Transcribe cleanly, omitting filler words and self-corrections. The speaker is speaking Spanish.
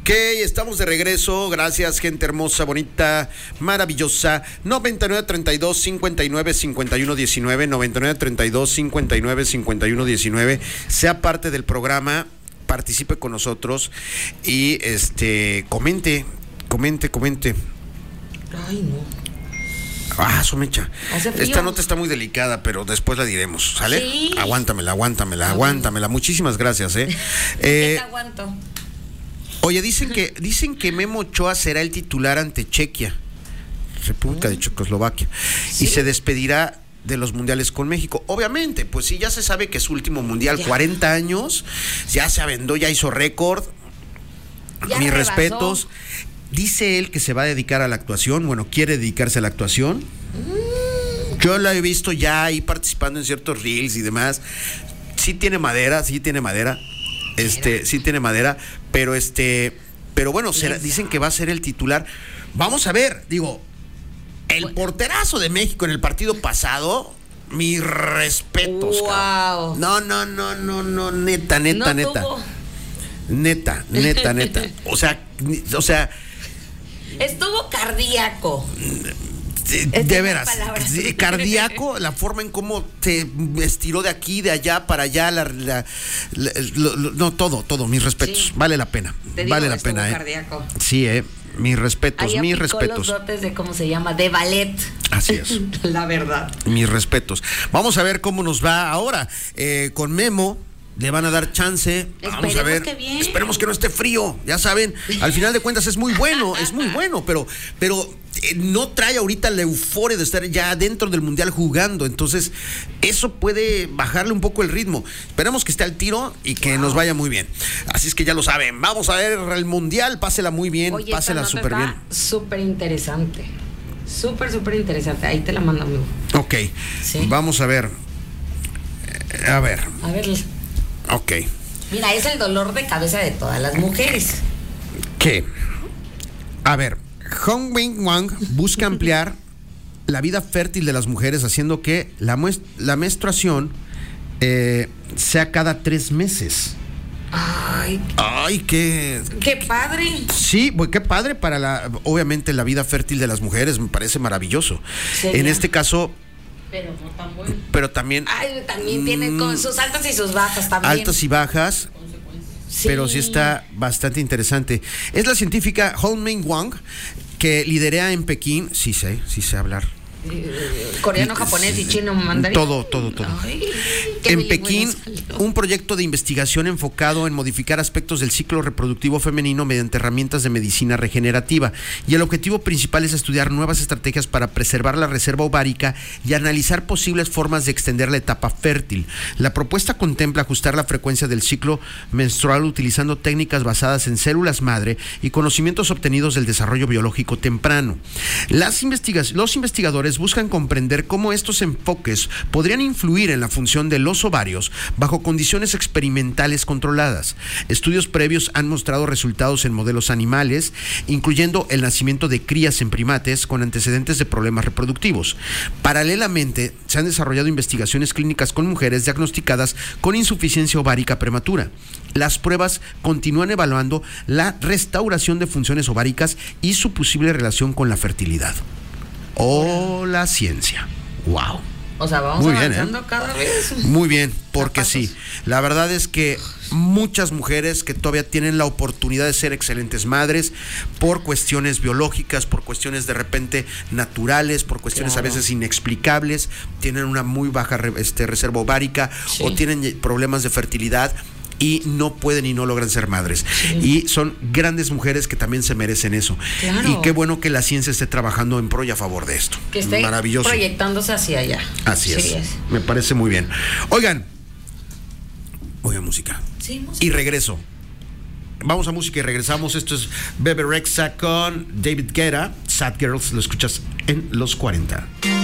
Ok, estamos de regreso. Gracias, gente hermosa, bonita, maravillosa. 9932-595119, 9932-595119. Sea parte del programa, participe con nosotros y comente. Ay, no. Su mecha. Esta nota está muy delicada, pero después la diremos, ¿sale? Sí. Aguántamela. Muchísimas gracias, ¿Qué te aguanto? Oye, dicen que Memo Ochoa será el titular ante Chequia, República de Checoslovaquia, ¿sí? Y se despedirá de los mundiales con México. Obviamente, pues sí, ya se sabe que es su último mundial, 40 años, ya se avendó, ya hizo récord. Mis respetos. Dice él que se va a dedicar a la actuación, quiere dedicarse a la actuación. Yo la he visto ya ahí participando en ciertos reels y demás. Sí tiene madera. Sí tiene madera, pero bueno, dicen que va a ser el titular. Vamos a ver, el porterazo de México en el partido pasado, mis respetos. Wow. No, neta. Neta. O sea, estuvo cardíaco. De veras, cardíaco, la forma en cómo te estiró de aquí, de allá, para allá, todo, mis respetos, sí. Vale la pena, vale la pena, cardíaco. Sí, mis respetos, ahí mis respetos. Los dotes de cómo se llama, de ballet. Así es. La verdad. Mis respetos. Vamos a ver cómo nos va ahora, con Memo. Le van a dar chance. Vamos a ver. Esperemos que no esté frío. Ya saben, al final de cuentas es muy bueno, pero no trae ahorita la euforia de estar ya dentro del mundial jugando. Entonces, eso puede bajarle un poco el ritmo. Esperemos que esté al tiro y que nos vaya muy bien. Así es que ya lo saben. Vamos a ver el mundial. Pásela muy bien. Oye, pásela súper bien. Súper interesante. Súper interesante. Ahí te la mando, amigo. Ok. ¿Sí? Vamos a ver. A ver. Ok. Mira, es el dolor de cabeza de todas las mujeres. ¿Qué? A ver, Hong Wing Wang busca ampliar la vida fértil de las mujeres haciendo que la menstruación sea cada 3 meses. Ay, qué padre. Sí, qué padre para obviamente la vida fértil de las mujeres, me parece maravilloso. ¿Sería? En este caso, pero no tan bueno. Pero también tiene con sus altas y sus bajas también. Altas y bajas. Sí. Pero sí está bastante interesante. Es la científica Hong Ming Wang que lidera en Pekín. Sí sé hablar. Coreano, japonés y chino, mandarín. Todo. Ay, en Pekín, un proyecto de investigación enfocado en modificar aspectos del ciclo reproductivo femenino mediante herramientas de medicina regenerativa. Y el objetivo principal es estudiar nuevas estrategias para preservar la reserva ovárica y analizar posibles formas de extender la etapa fértil. La propuesta contempla ajustar la frecuencia del ciclo menstrual utilizando técnicas basadas en células madre y conocimientos obtenidos del desarrollo biológico temprano. Los investigadores buscan comprender cómo estos enfoques podrían influir en la función de los ovarios bajo condiciones experimentales controladas. Estudios previos han mostrado resultados en modelos animales, incluyendo el nacimiento de crías en primates con antecedentes de problemas reproductivos. Paralelamente, se han desarrollado investigaciones clínicas con mujeres diagnosticadas con insuficiencia ovárica prematura. Las pruebas continúan evaluando la restauración de funciones ováricas y su posible relación con la fertilidad. La ciencia. Wow. O sea, vamos avanzando cada vez. Muy bien, porque sí. La verdad es que muchas mujeres que todavía tienen la oportunidad de ser excelentes madres por cuestiones biológicas, por cuestiones de repente naturales, por cuestiones a veces inexplicables, tienen una muy baja reserva ovárica, sí, o tienen problemas de fertilidad y no pueden y no logran ser madres. Sí. Y son grandes mujeres que también se merecen eso. Claro. Y qué bueno que la ciencia esté trabajando en pro y a favor de esto. Que esté maravilloso, proyectándose hacia allá. Así es. Me parece muy bien. Oigan música. Sí, música. Y regreso. Vamos a música y regresamos. Esto es Bebe Rexha con David Guetta, Sad Girls. Lo escuchas en Los 40.